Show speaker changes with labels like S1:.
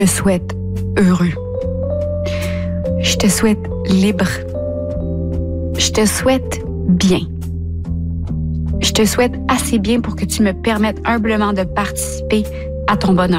S1: te souhaite heureux. Je te souhaite libre. Je te souhaite bien. Je te souhaite assez bien pour que tu me permettes humblement de participer à ton bonheur.